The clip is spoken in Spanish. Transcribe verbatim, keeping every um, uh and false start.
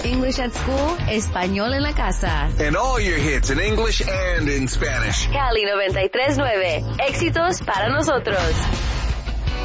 English at School, Español en la Casa. And all your hits in English and in Spanish. Cali noventa y tres nueve. Éxitos para nosotros.